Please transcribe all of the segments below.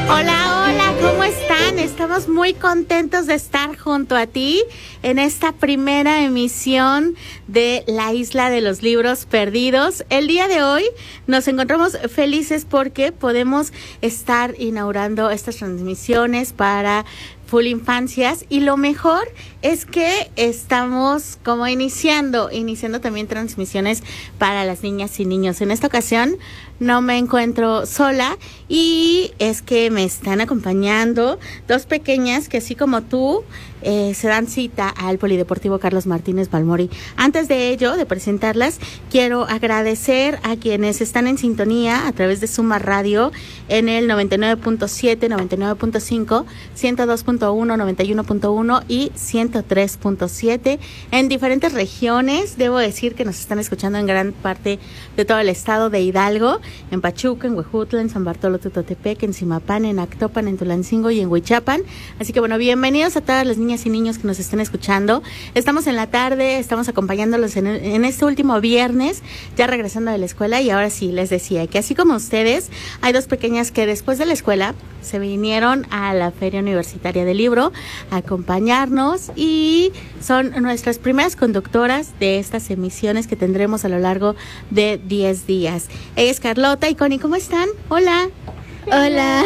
Hola, hola, ¿cómo están? Estamos muy contentos de estar junto a ti en esta primera emisión de La Isla de los Libros Perdidos. El día de hoy nos encontramos felices porque podemos estar inaugurando estas transmisiones para Full Infancias, y lo mejor es que estamos como iniciando también transmisiones para las niñas y niños. En esta ocasión no me encuentro sola, y es que me están acompañando dos pequeñas que, así como tú, se dan cita al Polideportivo Carlos Martínez Balmori. Antes de ello, de presentarlas, quiero agradecer a quienes están en sintonía a través de Suma Radio en el 99.7, 99.5, 102.1, 91.1 y 103.7 en diferentes regiones. Debo decir que nos están escuchando en gran parte de todo el estado de Hidalgo, en Pachuca, en Huejutla, en San Bartolo Tutotepec, en Zimapán, en Actopan, en Tulancingo y en Huichapan. Así que bueno, bienvenidos a todas las niñas y niños que nos estén escuchando. Estamos en la tarde, estamos acompañándolos en este último viernes, ya regresando de la escuela. Y ahora sí, les decía que así como ustedes, hay dos pequeñas que después de la escuela se vinieron a la Feria Universitaria del Libro a acompañarnos, y son nuestras primeras conductoras de estas emisiones que tendremos a lo largo de 10 días. Ella es Carlota y Connie. ¿Cómo están? Hola. Hola.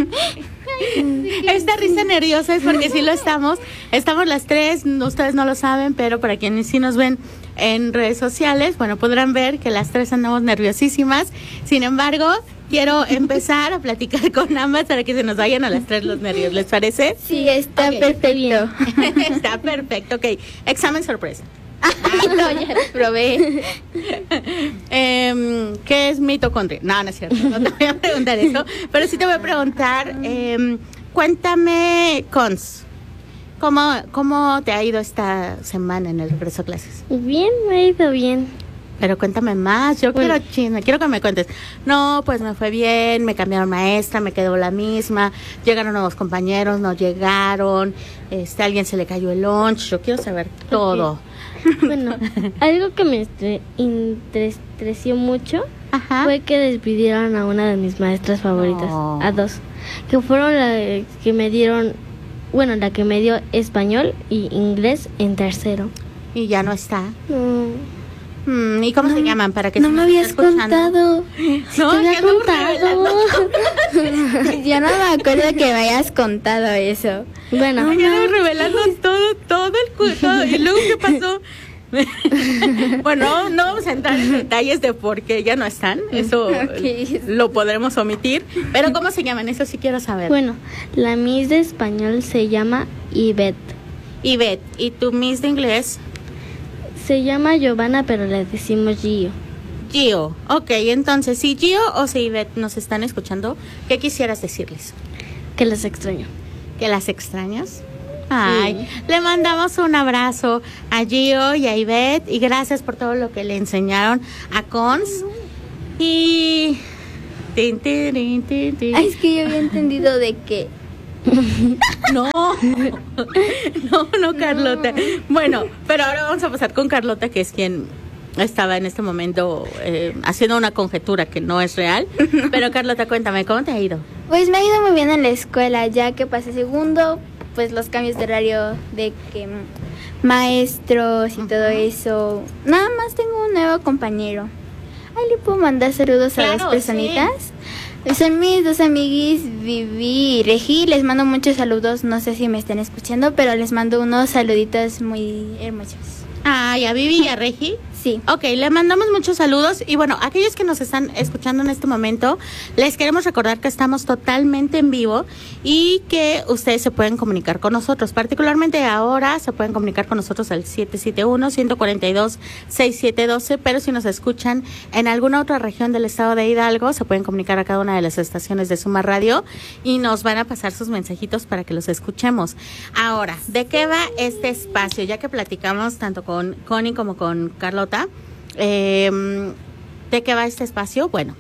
Esta risa nerviosa es porque sí lo estamos las tres. Ustedes no lo saben, pero para quienes sí nos ven en redes sociales, bueno, podrán ver que las tres andamos nerviosísimas. Sin embargo, quiero empezar a platicar con ambas para que se nos vayan a las tres los nervios. ¿Les parece? Sí, está perfecto. Está perfecto, ok. Examen sorpresa. No, ya lo probé. ¿Qué es mitocondria? No, no es cierto, no te voy a preguntar eso, pero sí te voy a preguntar, cuéntame, Cons, ¿cómo te ha ido esta semana en el regreso a clases? Bien, me ha ido bien. Pero cuéntame más, yo quiero chisme, quiero que me cuentes. No, pues me fue bien, me cambiaron maestra, me quedó la misma, llegaron nuevos compañeros, no llegaron, a alguien se le cayó el lunch, yo quiero saber todo. Bueno, algo que me entristeció mucho fue que despidieron a una de mis maestras favoritas, a dos, que fueron la que me dieron, bueno, la que me dio español y inglés en tercero. ¿Y ya no está? ¿Y cómo se llaman? Para que no me habías contado. No, te había contado. Yo no me acuerdo que me hayas contado eso. Bueno, ya revelando todo el cuento. ¿Y luego qué pasó? Bueno, no vamos a entrar en detalles de por qué ya no están. Eso lo podremos omitir. Pero ¿cómo se llaman? Eso sí quiero saber. Bueno, la Miss de español se llama Ivette. Ivette. ¿Y tu Miss de inglés? Se llama Giovanna, pero le decimos Gio. Gio, ok. Entonces, si Gio o si Ivette nos están escuchando, ¿qué quisieras decirles? Que las extraño. ¿Que las extrañas? Ay, sí. Le mandamos un abrazo a Gio y a Ivette, y gracias por todo lo que le enseñaron a Cons. Y... Ay, es que yo había entendido de que... No, Carlota. Bueno, pero ahora vamos a pasar con Carlota, que es quien estaba en este momento haciendo una conjetura que no es real. Pero Carlota, cuéntame, ¿cómo te ha ido? Pues me ha ido muy bien en la escuela, ya que pasé segundo, pues los cambios de horario de que maestros y todo eso. Nada más tengo un nuevo compañero. Ahí le puedo mandar saludos a las personitas. Sí. Son mis dos amiguis, Vivi y Regi. Les mando muchos saludos. No sé si me están escuchando, pero les mando unos saluditos muy hermosos. Ay, ¿a Vivi y a Regi? Sí. Ok, le mandamos muchos saludos. Y bueno, aquellos que nos están escuchando en este momento, les queremos recordar que estamos totalmente en vivo y que ustedes se pueden comunicar con nosotros. Particularmente ahora se pueden comunicar con nosotros al 771-142-6712, pero si nos escuchan en alguna otra región del estado de Hidalgo, se pueden comunicar a cada una de las estaciones de Suma Radio y nos van a pasar sus mensajitos para que los escuchemos. Ahora, ¿de qué va este espacio? Ya que platicamos tanto con Connie como con Carlota, ¿de qué va este espacio? Bueno,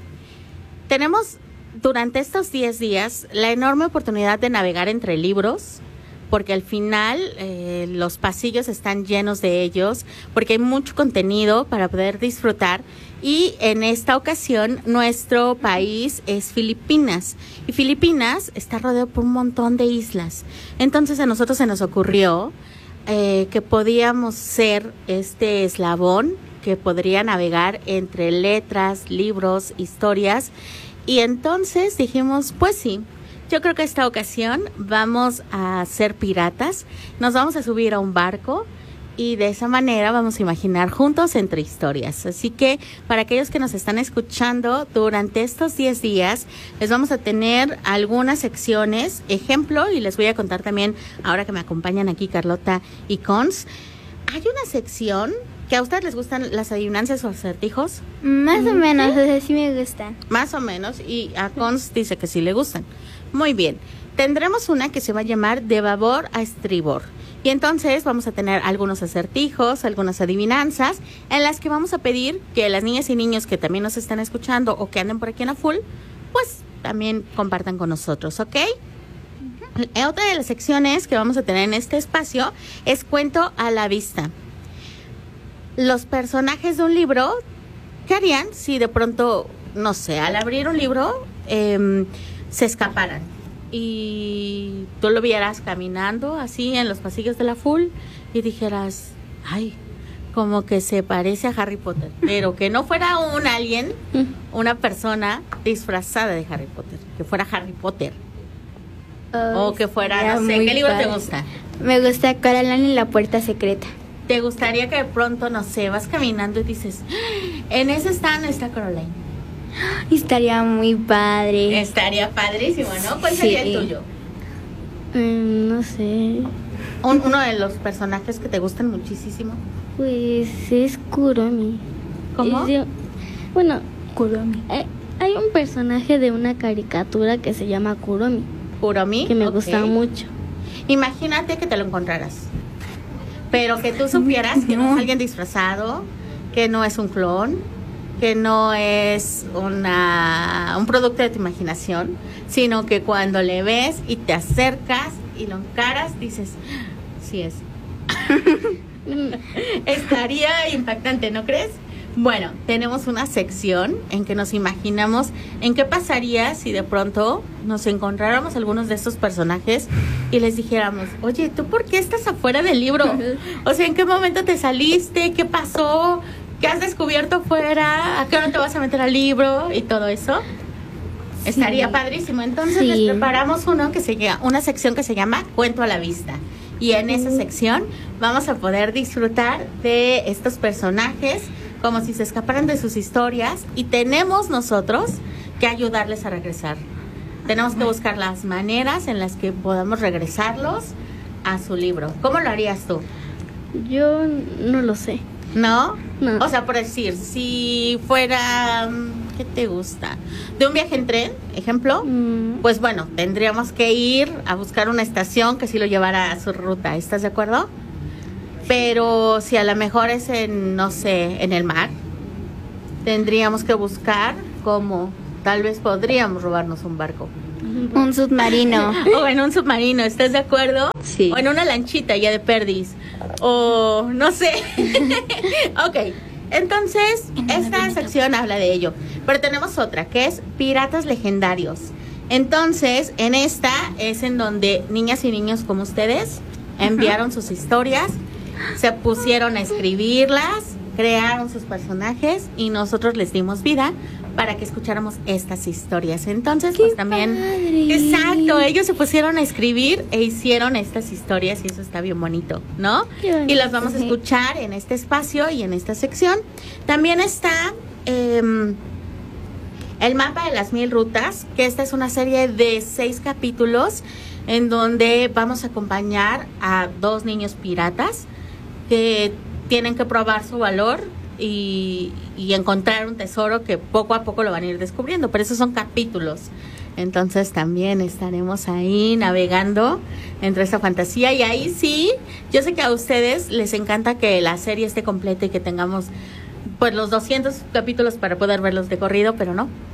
tenemos durante estos 10 días la enorme oportunidad de navegar entre libros, porque al final los pasillos están llenos de ellos, porque hay mucho contenido para poder disfrutar. Y en esta ocasión nuestro país es Filipinas, y Filipinas está rodeado por un montón de islas. Entonces a nosotros se nos ocurrió que podíamos ser este eslabón que podría navegar entre letras, libros, historias. Y entonces dijimos, pues sí, yo creo que esta ocasión vamos a ser piratas, nos vamos a subir a un barco y de esa manera vamos a imaginar juntos entre historias. Así que para aquellos que nos están escuchando, durante estos 10 días les vamos a tener algunas secciones, ejemplo, y les voy a contar también, ahora que me acompañan aquí Carlota y Cons, hay una sección que a ustedes les gustan las adivinanzas o acertijos. Más o menos, o sea, sí me gustan. Más o menos, y a Cons dice que sí le gustan. Muy bien, tendremos una que se va a llamar de babor a estribor. Y entonces vamos a tener algunos acertijos, algunas adivinanzas, en las que vamos a pedir que las niñas y niños que también nos están escuchando o que anden por aquí en AFUL, pues también compartan con nosotros, ¿ok? Otra de las secciones que vamos a tener en este espacio es cuento a la vista. Los personajes de un libro, ¿qué harían si de pronto, no sé, al abrir un libro se escaparan y tú lo vieras caminando así en los pasillos de la FUL y dijeras, ay, como que se parece a Harry Potter, pero que no fuera un alguien, una persona disfrazada de Harry Potter, que fuera Harry Potter? O que fuera, no sé, ¿qué libro te gusta? Me gusta Coraline y la puerta secreta. ¿Te gustaría que de pronto, no sé, vas caminando y dices, en ese stand está Coraline? Estaría muy padre. Estaría padrísimo, ¿no? ¿Cuál sería el tuyo? No sé. Uno de los personajes que te gustan muchísimo. Pues es Kuromi. ¿Cómo? Bueno, Kuromi. Hay un personaje de una caricatura que se llama Kuromi. Kuromi. Que me gusta mucho. Imagínate que te lo encontraras, pero que tú supieras que no es alguien disfrazado, que no es un clon, que no es un producto de tu imaginación, sino que cuando le ves y te acercas y lo encaras, dices, sí es. Estaría impactante, ¿no crees? Bueno, tenemos una sección en que nos imaginamos en qué pasaría si de pronto nos encontráramos algunos de estos personajes y les dijéramos, oye, ¿tú por qué estás afuera del libro? O sea, ¿en qué momento te saliste? ¿Qué pasó? ¿Qué has descubierto fuera? ¿A qué hora te vas a meter al libro? Y todo eso. Sí. Estaría padrísimo. Entonces les preparamos una sección que se llama Cuento a la Vista. Y en esa sección vamos a poder disfrutar de estos personajes como si se escaparan de sus historias, y tenemos nosotros que ayudarles a regresar. Tenemos que buscar las maneras en las que podamos regresarlos a su libro. ¿Cómo lo harías tú? Yo no lo sé. ¿No? No. O sea, por decir, si fuera, ¿qué te gusta? De un viaje en tren, ejemplo, pues bueno, tendríamos que ir a buscar una estación que sí lo llevara a su ruta. ¿Estás de acuerdo? Pero si a lo mejor es en, no sé, en el mar, tendríamos que buscar cómo, tal vez podríamos robarnos un barco. Un submarino. O en un submarino, ¿estás de acuerdo? Sí. O en una lanchita ya de perdiz. O no sé. Ok, entonces esta sección habla de ello. Pero tenemos otra que es Piratas Legendarios. Entonces, en esta es en donde niñas y niños como ustedes enviaron sus historias, se pusieron a escribirlas, crearon sus personajes y nosotros les dimos vida para que escucháramos estas historias. Entonces, pues también, padre. Exacto, ellos se pusieron a escribir e hicieron estas historias y eso está bien bonito, ¿no? Y las vamos a escuchar en este espacio y en esta sección. También está el mapa de las 1000 rutas, que esta es una serie de 6 capítulos en donde vamos a acompañar a 2 niños piratas que tienen que probar su valor y encontrar un tesoro que poco a poco lo van a ir descubriendo, pero esos son capítulos. Entonces también estaremos ahí navegando entre esta fantasía, y ahí sí, yo sé que a ustedes les encanta que la serie esté completa y que tengamos pues los 200 capítulos para poder verlos de corrido, pero no.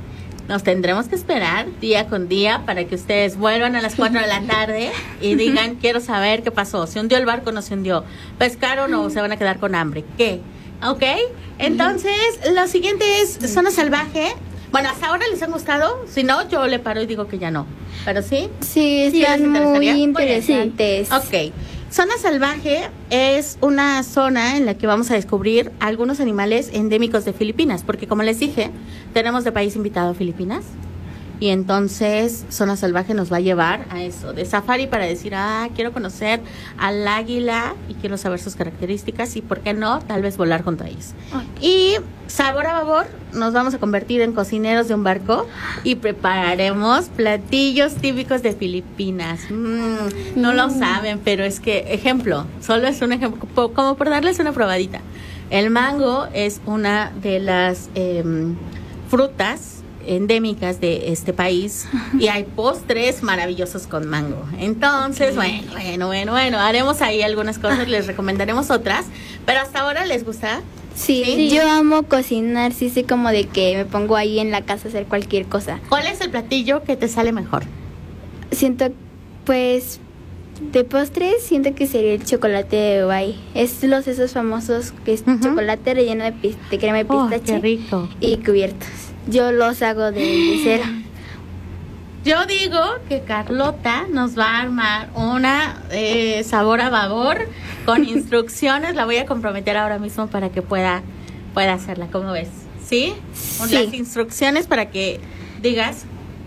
nos tendremos que esperar día con día para que ustedes vuelvan a las 4 de la tarde y digan, quiero saber qué pasó, se hundió el barco o no se hundió, pescaron o se van a quedar con hambre, ¿qué? ¿Ok? Entonces, lo siguiente es Zona Salvaje. Bueno, hasta ahora les han gustado, si no, yo le paro y digo que ya no, ¿pero sí? Sí, están muy interesantes. Ok. Zona Salvaje es una zona en la que vamos a descubrir algunos animales endémicos de Filipinas, porque como les dije, tenemos de país invitado a Filipinas, y entonces Zona Salvaje nos va a llevar a eso, de safari para decir, quiero conocer al águila y quiero saber sus características y, ¿por qué no?, tal vez volar junto a ellos. Okay. Y Sabor a Babor, nos vamos a convertir en cocineros de un barco y prepararemos platillos típicos de Filipinas. No lo saben, pero es que, ejemplo, solo es un ejemplo, como por darles una probadita. El mango es una de las frutas endémicas de este país y hay postres maravillosos con mango. Entonces, bueno, haremos ahí algunas cosas, les recomendaremos otras, pero hasta ahora ¿les gusta? Sí, yo amo cocinar, sí sé como de que me pongo ahí en la casa a hacer cualquier cosa. ¿Cuál es el platillo que te sale mejor? Siento, pues, de postres, siento que sería el chocolate de Dubái. Es esos famosos que es chocolate relleno de crema de pistache. ¡Qué rico! Y cubiertos. Yo los hago de cero. Yo digo que Carlota nos va a armar una Sabor a Babor con instrucciones. La voy a comprometer ahora mismo para que pueda hacerla. ¿Cómo ves? ¿Sí? Sí. Las instrucciones para que digas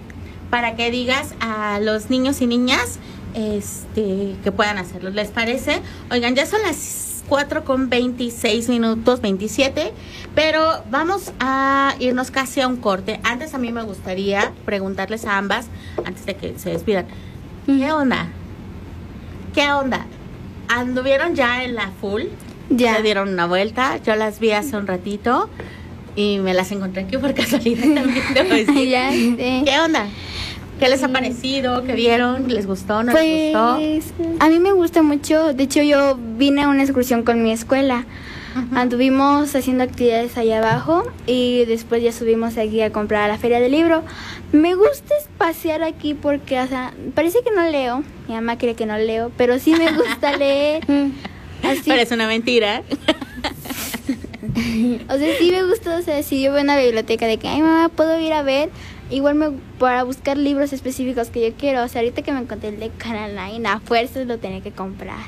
a los niños y niñas que puedan hacerlo. ¿Les parece? Oigan, ya son las 4:26, 27, pero vamos a irnos casi a un corte. Antes a mí me gustaría preguntarles a ambas, antes de que se despidan, ¿qué onda? ¿Anduvieron ya en la full? Ya. ¿Se dieron una vuelta? Yo las vi hace un ratito y me las encontré aquí por casualidad también, debo decir. Ya, sí. ¿Qué onda? ¿Qué les ha parecido? ¿Qué vieron? ¿Les gustó? ¿No les gustó? A mí me gusta mucho. De hecho, yo vine a una excursión con mi escuela. Anduvimos haciendo actividades allá abajo y después ya subimos aquí a comprar a la feria del libro. Me gusta pasear aquí porque, o sea, parece que no leo. Mi mamá cree que no leo, pero sí me gusta leer. Así. Pero es una mentira. O sea, sí me gusta, o sea, si yo voy a una biblioteca de que, ay, mamá, puedo ir a ver, igual para buscar libros específicos que yo quiero. O sea, ahorita que me encontré el de Coraline, a fuerzas lo tenía que comprar.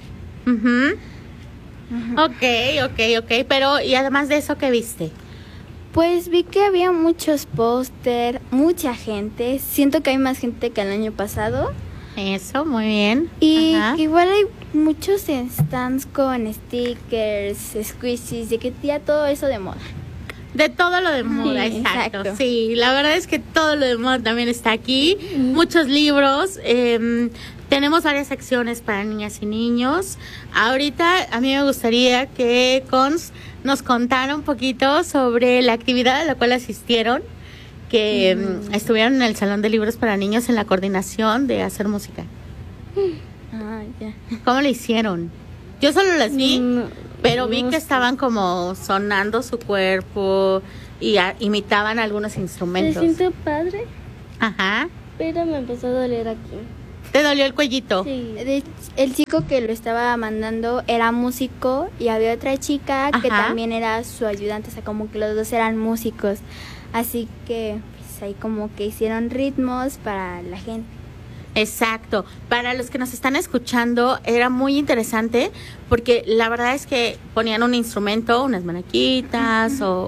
Ok, pero ¿y además de eso qué viste? Pues vi que había muchos póster, mucha gente. Siento que hay más gente que el año pasado. Eso, muy bien. Y igual hay muchos stands con stickers, squishies, de que ya todo eso de moda. De todo lo de moda, exacto. Sí, la verdad es que todo lo de moda también está aquí. Muchos libros. Tenemos varias secciones para niñas y niños. Ahorita a mí me gustaría que nos contara un poquito sobre la actividad a la cual asistieron, que estuvieron en el Salón de Libros para Niños en la coordinación de hacer música. Ya. ¿Cómo lo hicieron? Yo solo las vi, pero vi que estaban como sonando su cuerpo y imitaban algunos instrumentos. Me siento padre. Ajá. Pero me empezó a doler aquí. ¿Te dolió el cuellito? Sí. El chico que lo estaba mandando era músico y había otra chica que también era su ayudante, o sea, como que los dos eran músicos. Así que pues, ahí como que hicieron ritmos para la gente. Exacto. Para los que nos están escuchando, era muy interesante porque la verdad es que ponían un instrumento, unas manaquitas o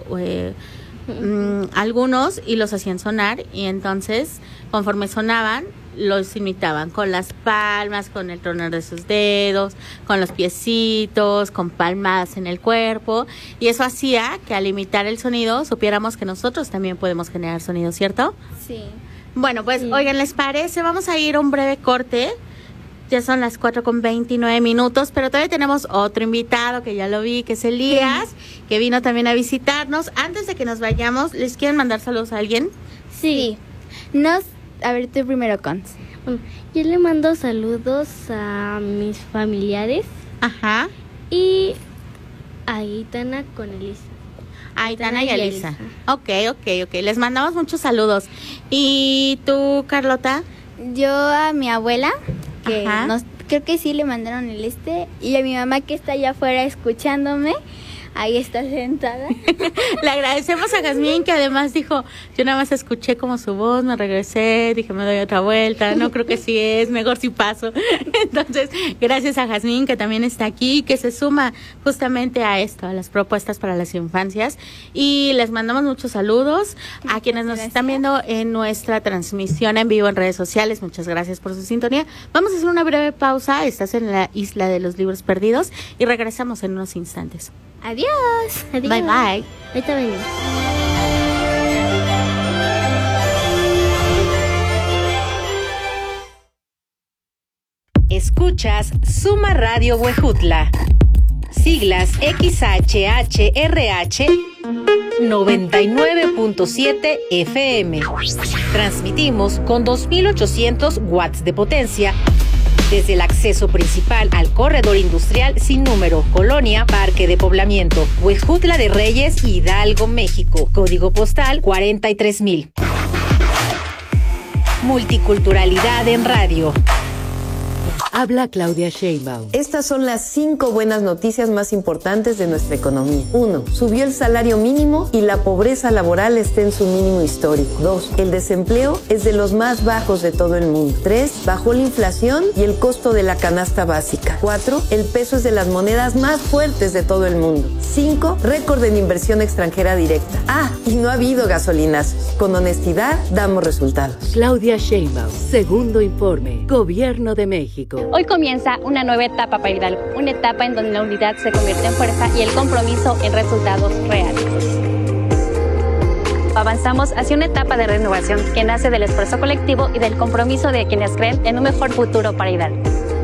algunos, y los hacían sonar, y entonces conforme sonaban los imitaban con las palmas, con el tronar de sus dedos, con los piecitos, con palmadas en el cuerpo, y eso hacía que al imitar el sonido supiéramos que nosotros también podemos generar sonido, ¿cierto? Sí. Bueno, pues oigan, ¿les parece? Vamos a ir a un breve corte. Ya son las 4:29, pero todavía tenemos otro invitado que ya lo vi, que es Elías, que vino también a visitarnos. Antes de que nos vayamos, ¿les quieren mandar saludos a alguien? Sí. A ver, tú primero, Cons. Bueno, yo le mando saludos a mis familiares. Ajá. Y a Itana con Elisa. Aitana y Elisa. Ok. Les mandamos muchos saludos. ¿Y tú, Carlota? Yo a mi abuela, que creo que sí le mandaron y a mi mamá que está allá afuera escuchándome. Ahí está sentada. Le agradecemos a Jazmín, que además dijo, yo nada más escuché como su voz, me regresé, dije, me doy otra vuelta, no creo que sí es, mejor si paso. Entonces, gracias a Jazmín, que también está aquí, que se suma justamente a esto, a las propuestas para las infancias. Y les mandamos muchos saludos a quienes nos están viendo en nuestra transmisión en vivo en redes sociales. Muchas gracias por su sintonía. Vamos a hacer una breve pausa. Estás en la Isla de los Libros Perdidos y regresamos en unos instantes. Adiós. Bye, bye. Ahorita venimos. Escuchas Suma Radio Huejutla. Siglas XHHRH 99.7 FM. Transmitimos con 2.800 watts de potencia desde el acceso principal al corredor industrial sin número, Colonia Parque de Poblamiento, Huejutla de Reyes, Hidalgo, México. Código postal 43,000. Multiculturalidad en radio. Habla Claudia Sheinbaum. Estas son las 5 buenas noticias más importantes de nuestra economía. 1. Subió el salario mínimo y la pobreza laboral está en su mínimo histórico. 2. El desempleo es de los más bajos de todo el mundo. 3. Bajó la inflación y el costo de la canasta básica. 4. El peso es de las monedas más fuertes de todo el mundo. 5. Récord en inversión extranjera directa. Y no ha habido gasolinas. Con honestidad damos resultados. Claudia Sheinbaum, segundo informe, Gobierno de México. Hoy comienza una nueva etapa para Hidalgo, una etapa en donde la unidad se convierte en fuerza y el compromiso en resultados reales. Avanzamos hacia una etapa de renovación que nace del esfuerzo colectivo y del compromiso de quienes creen en un mejor futuro para Hidalgo.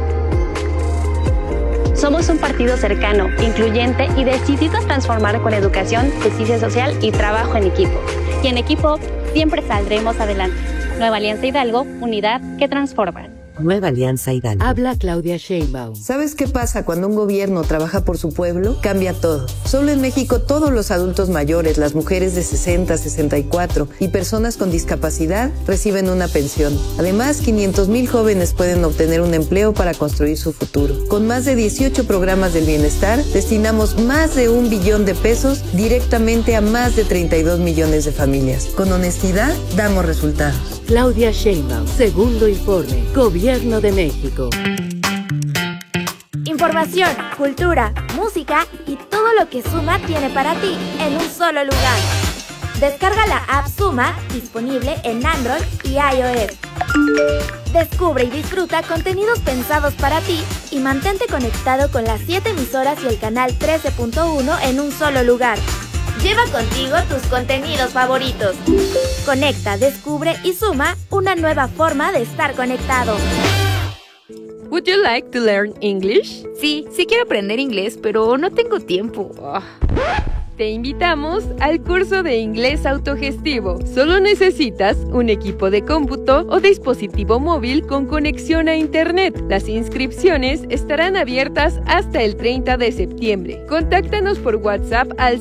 Somos un partido cercano, incluyente y decidido a transformar con educación, justicia social y trabajo en equipo. Y en equipo siempre saldremos adelante. Nueva Alianza Hidalgo, unidad que transforma. Nueva Alianza Hidalgo. Habla Claudia Sheinbaum. ¿Sabes qué pasa cuando un gobierno trabaja por su pueblo? Cambia todo. Solo en México todos los adultos mayores, las mujeres de 60, 64 y personas con discapacidad reciben una pensión. Además, 500,000 jóvenes pueden obtener un empleo para construir su futuro. Con más de 18 programas del bienestar, destinamos más de 1 billón de pesos directamente a más de 32 millones de familias. Con honestidad, damos resultados. Claudia Sheinbaum, segundo informe, Gobierno de México. Información, cultura, música y todo lo que Suma tiene para ti en un solo lugar. Descarga la app Suma, disponible en Android y iOS. Descubre y disfruta contenidos pensados para ti y mantente conectado con las 7 emisoras y el canal 13.1 en un solo lugar. Lleva contigo tus contenidos favoritos. Conecta, descubre y suma una nueva forma de estar conectado. Would you like to learn English? Sí quiero aprender inglés, pero no tengo tiempo. Te invitamos al curso de inglés autogestivo. Solo necesitas un equipo de cómputo o dispositivo móvil con conexión a internet. Las inscripciones estarán abiertas hasta el 30 de septiembre. Contáctanos por WhatsApp al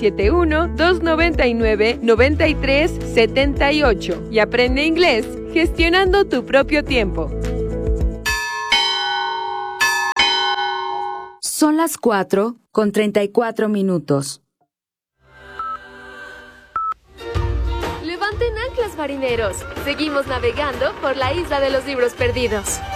771-299-9378 y aprende inglés gestionando tu propio tiempo. Son las 4:34. Levanten anclas, marineros. Seguimos navegando por la Isla de los Libros Perdidos.